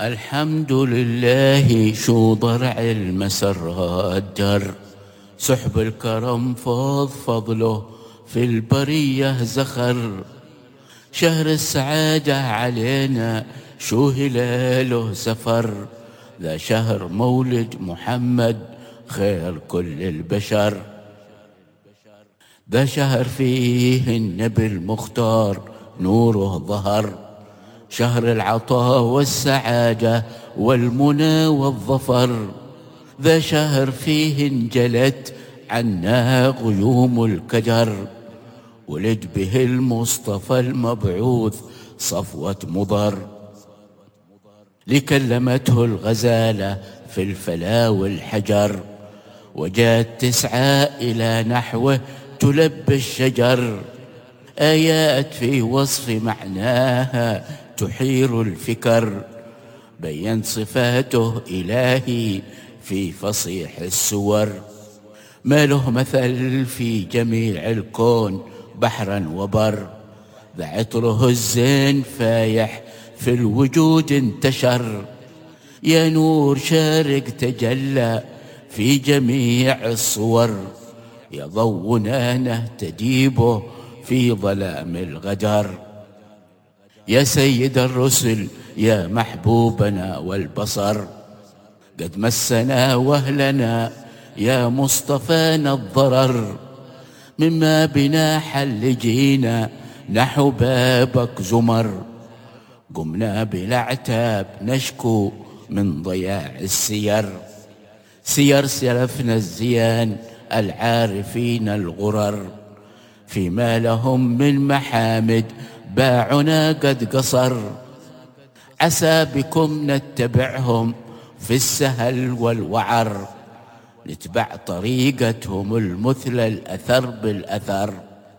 الحمد لله شو ضرع المسرات در، سحب الكرم فاض فضله في البرية زخر. شهر السعادة علينا شو هلاله سفر، ذا شهر مولد محمد خير كل البشر. ذا شهر فيه النبي المختار نوره ظهر، شهر العطاء والسعادة والمنى والظفر. ذا شهر فيه انجلت عنا غيوم الكدر، ولد به المصطفى المبعوث صفوة مضر. لكلمته الغزالة في الفلا والحجر، وجات تسعى إلى نحوه تلبي الشجر. آيات في وصف معناها تحير الفكر، بين صفاته إلهي في فصيح السور. ما له مثل في جميع الكون بحرا وبر، ذا عطره الزين فايح في الوجود انتشر. يا نور شارق تجلى في جميع الصور، يا ضو'نا نهتديبه في ظلام الغدر. يا سيد الرسل يا محبوبنا والبصر، قد مسنا وهلنا يا مصطفانا الضرر. مما بنا حل جينا نحو بابك زمر، قمنا بلا عتاب نشكو من ضياع السير. سير سلفنا الزيان العارفين الغرر، فيما لهم من محامد باعنا قد قصر. عسى بكم نتبعهم في السهل والوعر، نتبع طريقتهم المثلى الأثر بالأثر.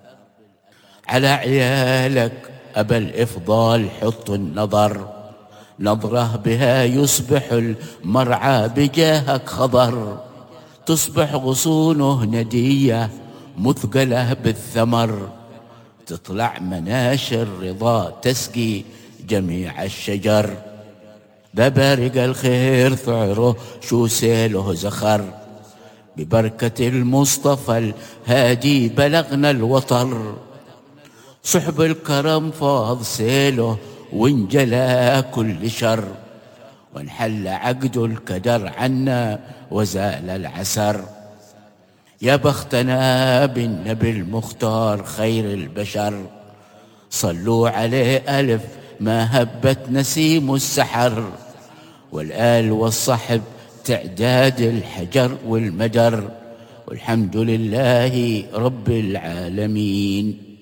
على عيالك أبا الإفضال حط النظر، نظره بها يصبح المرعى بجاهك خضر. تصبح غصونه ندية مثقلة بالثمر، تطلع مناشر رضا تسقي جميع الشجر. ذا بارق الخير ثعره شو سيله زخر، ببركة المصطفى الهادي بلغنا الوطر. سحب الكرم فاض سيله وانجلى كل شر، وانحل عقد الكدر عنا وزال العسر. يا بختنا بالنبي المختار خير البشر، صلوا عليه ألف ما هبت نسيم السحر. والآل والصحب تعداد الحجر والمدر، والحمد لله رب العالمين.